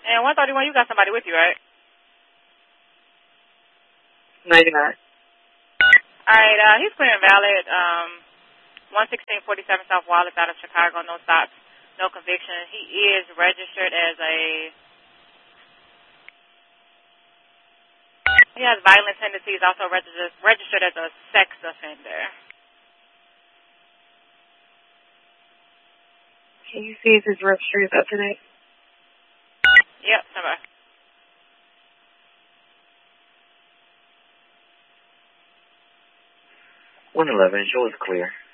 And 131, you got somebody with you, right? No, you're not. All right, he's clear and valid. 11647 South Wallace out of Chicago, no stops, no conviction. He is registered as he has violent tendencies, also registered as a sex offender. Can you see if his registry is up to date? Yep, bye-bye. 111, show is clear.